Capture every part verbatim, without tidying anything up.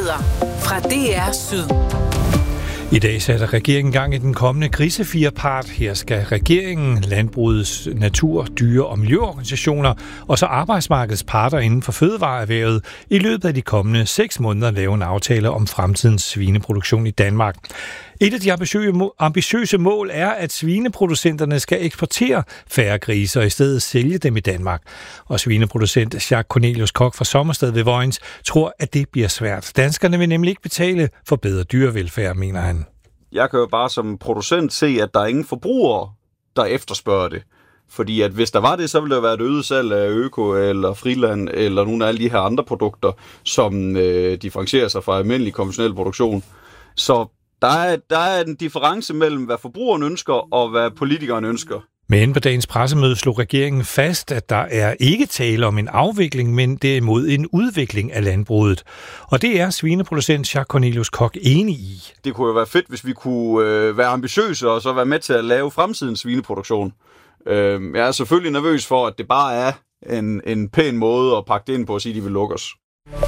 Nyheder fra D R Syd. I dag sætter regeringen gang i den kommende grisefirepart. Her skal regeringen, landbrugets natur-, dyre- og miljøorganisationer og så arbejdsmarkedets parter inden for fødevareerhvervet i løbet af de kommende seks måneder lave en aftale om fremtidens svineproduktion i Danmark. Et af de ambitiøse mål er, at svineproducenterne skal eksportere færre griser og i stedet sælge dem i Danmark. Og svineproducent Jacques Cornelius Koch fra Sommersted ved Vojens tror, at det bliver svært. Danskerne vil nemlig ikke betale for bedre dyrevelfærd, mener han. Jeg kan jo bare som producent se, at der er ingen forbrugere, der efterspørger det. Fordi at hvis der var det, så ville der være et øget salg af Øko eller Friland eller nogle af alle de her andre produkter, som øh, differentierer sig fra almindelig konventionel produktion. Så Der er, der er en difference mellem, hvad forbrugerne ønsker, og hvad politikerne ønsker. Men på dagens pressemøde slog regeringen fast, at der er ikke tale om en afvikling, men derimod en udvikling af landbruget. Og det er svineproducent Jacques Cornelius Koch enig i. Det kunne jo være fedt, hvis vi kunne øh, være ambitiøse og så være med til at lave fremtidens svineproduktion. Øh, jeg er selvfølgelig nervøs for, at det bare er en, en pæn måde at pakke det ind på og sige, at de vil lukke os.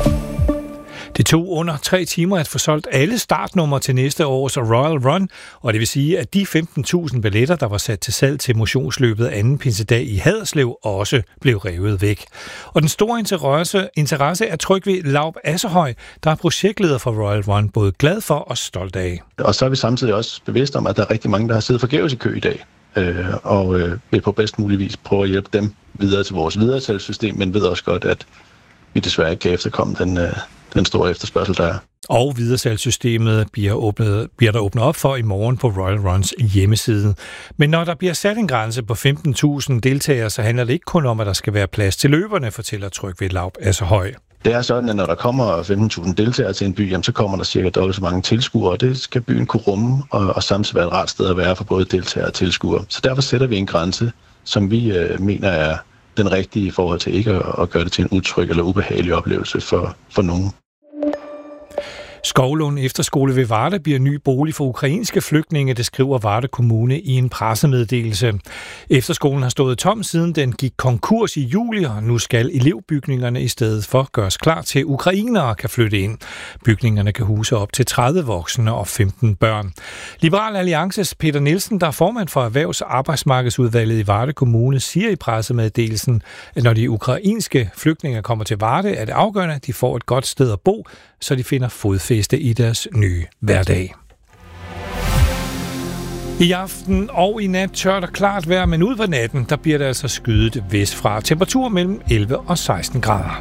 Det tog under tre timer at få solgt alle startnumre til næste års Royal Run, og det vil sige, at de femten tusind billetter, der var sat til salg til motionsløbet anden pinsedag i Haderslev, også blev revet væk. Og den store interesse, interesse er Trygve Laub Assehøj, der er projektleder for Royal Run, både glad for og stolt af. Og så er vi samtidig også bevidste om, at der er rigtig mange, der har siddet forgæves i kø i dag, øh, og øh, vil på bedst mulig vis prøve at hjælpe dem videre til vores videresalgssystem, men ved også godt, at vi desværre ikke kan efterkomme den øh, den store efterspørgsel, der er. Og videresalgssystemet bliver, åbnet, bliver der åbnet op for i morgen på Royal Runs hjemmeside. Men når der bliver sat en grænse på femten tusind deltagere, så handler det ikke kun om, at der skal være plads til løberne, fortæller Trygve Laub Assehøj. Det er sådan, at når der kommer femten tusind deltagere til en by, jamen, så kommer der cirka dobbelt så mange tilskuere, og det skal byen kunne rumme, og, og samtidig være et rart sted at være for både deltagere og tilskuere. Så derfor sætter vi en grænse, som vi øh, mener er den rigtige i forhold til ikke at, at gøre det til en utryg eller ubehagelig oplevelse for, for nogen. Skovlund Efterskole ved Varde bliver ny bolig for ukrainske flygtninge, det skriver Varde Kommune i en pressemeddelelse. Efterskolen har stået tom siden den gik konkurs i juli, og nu skal elevbygningerne i stedet for gøres klar til ukrainere kan flytte ind. Bygningerne kan huse op til tredive voksne og femten børn. Liberal Alliances Peter Nielsen, der er formand for Erhvervs- og Arbejdsmarkedsudvalget i Varde Kommune, siger i pressemeddelelsen, at når de ukrainske flygtninge kommer til Varde, er det afgørende, at de får et godt sted at bo, så de finder fodfæste i deres nye hverdag. I aften og i nat tørt og klart vejr, men ud på natten, der bliver det altså skydet vestfra. Temperatur mellem elleve og seksten grader.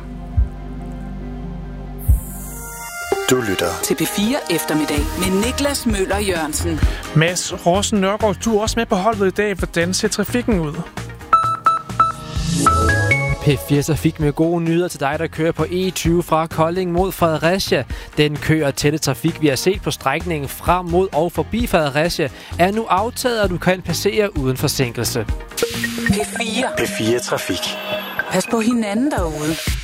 Du lytter til P fire Eftermiddag med Niklas Møller Jørgensen. Mads Rossen Nørgaard, du er også med på holdet i dag. Hvordan ser trafikken ud? P fire Trafik med gode nyheder til dig, der kører på E tyve fra Kolding mod Fredericia. Den kø og tætte trafik, vi har set på strækningen frem mod og forbi Fredericia, er nu aftaget, og du kan passere uden forsinkelse. P fire P fire Trafik. Pas på hinanden derude.